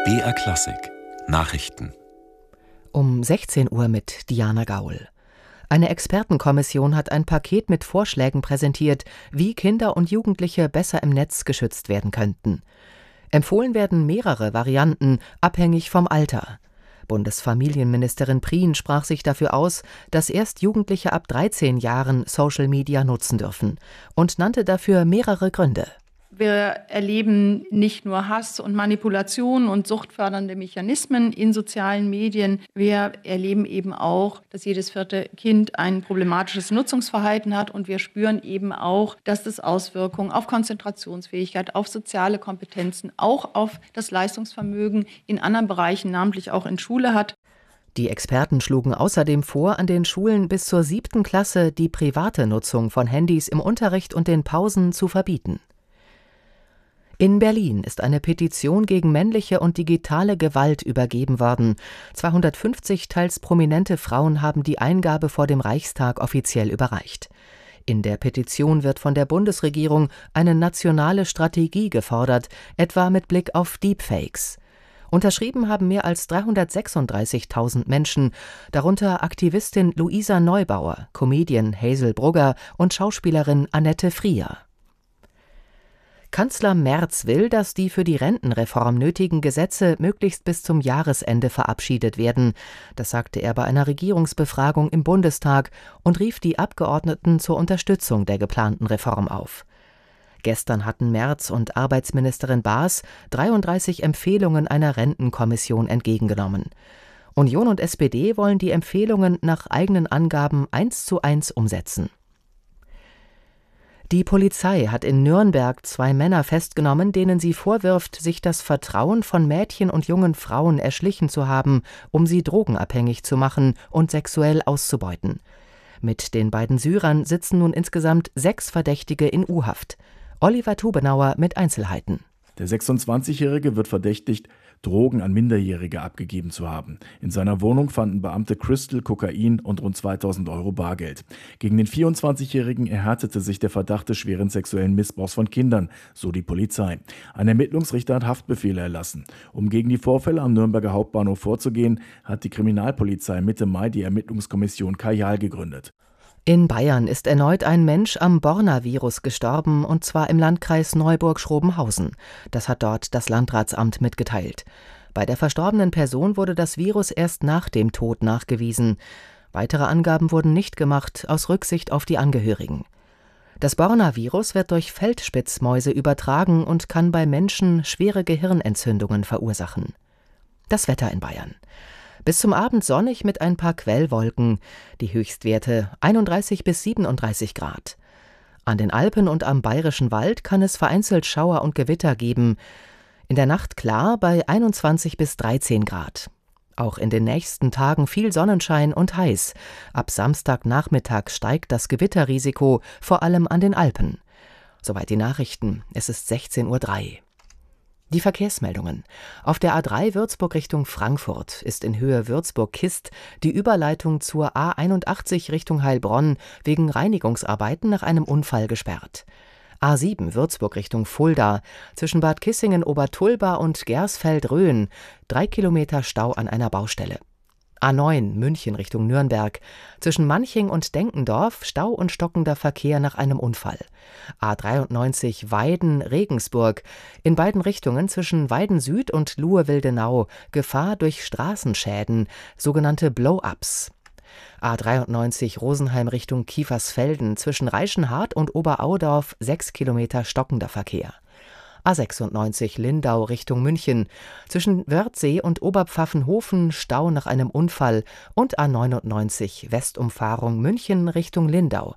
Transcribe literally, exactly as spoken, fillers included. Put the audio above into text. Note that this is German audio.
B R Klassik Nachrichten Um sechzehn Uhr mit Diana Gaul. Eine Expertenkommission hat ein Paket mit Vorschlägen präsentiert, wie Kinder und Jugendliche besser im Netz geschützt werden könnten. Empfohlen werden mehrere Varianten, abhängig vom Alter. Bundesfamilienministerin Prien sprach sich dafür aus, dass erst Jugendliche ab dreizehn Jahren Social Media nutzen dürfen und nannte dafür mehrere Gründe. Wir erleben nicht nur Hass und Manipulation und suchtfördernde Mechanismen in sozialen Medien. Wir erleben eben auch, dass jedes vierte Kind ein problematisches Nutzungsverhalten hat. Und wir spüren eben auch, dass das Auswirkungen auf Konzentrationsfähigkeit, auf soziale Kompetenzen, auch auf das Leistungsvermögen in anderen Bereichen, namentlich auch in Schule hat. Die Experten schlugen außerdem vor, an den Schulen bis zur siebten Klasse die private Nutzung von Handys im Unterricht und den Pausen zu verbieten. In Berlin ist eine Petition gegen männliche und digitale Gewalt übergeben worden. zweihundertfünfzig teils prominente Frauen haben die Eingabe vor dem Reichstag offiziell überreicht. In der Petition wird von der Bundesregierung eine nationale Strategie gefordert, etwa mit Blick auf Deepfakes. Unterschrieben haben mehr als dreihundertsechsunddreißigtausend Menschen, darunter Aktivistin Luisa Neubauer, Comedian Hazel Brugger und Schauspielerin Annette Frier. Kanzler Merz will, dass die für die Rentenreform nötigen Gesetze möglichst bis zum Jahresende verabschiedet werden. Das sagte er bei einer Regierungsbefragung im Bundestag und rief die Abgeordneten zur Unterstützung der geplanten Reform auf. Gestern hatten Merz und Arbeitsministerin Baas dreiunddreißig Empfehlungen einer Rentenkommission entgegengenommen. Union und S P D wollen die Empfehlungen nach eigenen Angaben eins zu eins umsetzen. Die Polizei hat in Nürnberg zwei Männer festgenommen, denen sie vorwirft, sich das Vertrauen von Mädchen und jungen Frauen erschlichen zu haben, um sie drogenabhängig zu machen und sexuell auszubeuten. Mit den beiden Syrern sitzen nun insgesamt sechs Verdächtige in U-Haft. Oliver Tubenauer mit Einzelheiten. Der sechsundzwanzigjährige wird verdächtigt, Drogen an Minderjährige abgegeben zu haben. In seiner Wohnung fanden Beamte Crystal, Kokain und rund zweitausend Euro Bargeld. Gegen den vierundzwanzigjährigen erhärtete sich der Verdacht des schweren sexuellen Missbrauchs von Kindern, so die Polizei. Ein Ermittlungsrichter hat Haftbefehle erlassen. Um gegen die Vorfälle am Nürnberger Hauptbahnhof vorzugehen, hat die Kriminalpolizei Mitte Mai die Ermittlungskommission Kajal gegründet. In Bayern ist erneut ein Mensch am Borna-Virus gestorben, und zwar im Landkreis Neuburg-Schrobenhausen. Das hat dort das Landratsamt mitgeteilt. Bei der verstorbenen Person wurde das Virus erst nach dem Tod nachgewiesen. Weitere Angaben wurden nicht gemacht, aus Rücksicht auf die Angehörigen. Das Borna-Virus wird durch Feldspitzmäuse übertragen und kann bei Menschen schwere Gehirnentzündungen verursachen. Das Wetter in Bayern. Bis zum Abend sonnig mit ein paar Quellwolken. Die Höchstwerte einunddreißig bis siebenunddreißig Grad. An den Alpen und am Bayerischen Wald kann es vereinzelt Schauer und Gewitter geben. In der Nacht klar bei einundzwanzig bis dreizehn Grad. Auch in den nächsten Tagen viel Sonnenschein und heiß. Ab Samstagnachmittag steigt das Gewitterrisiko, vor allem an den Alpen. Soweit die Nachrichten. Es ist sechzehn Uhr drei. Die Verkehrsmeldungen. Auf der A drei Würzburg Richtung Frankfurt ist in Höhe Würzburg-Kist die Überleitung zur A einundachtzig Richtung Heilbronn wegen Reinigungsarbeiten nach einem Unfall gesperrt. A sieben Würzburg Richtung Fulda zwischen Bad Kissingen-Obertulba und Gersfeld-Rhön drei Kilometer Stau an einer Baustelle. A neun München Richtung Nürnberg zwischen Manching und Denkendorf Stau und stockender Verkehr nach einem Unfall. A dreiundneunzig Weiden-Regensburg in beiden Richtungen zwischen Weiden Süd und Luhe-Wildenau Gefahr durch Straßenschäden, sogenannte Blow-ups. A dreiundneunzig Rosenheim Richtung Kiefersfelden zwischen Reichenhart und Oberaudorf sechs Kilometer stockender Verkehr. A sechsundneunzig Lindau Richtung München zwischen Wörthsee und Oberpfaffenhofen Stau nach einem Unfall und A neunundneunzig Westumfahrung München Richtung Lindau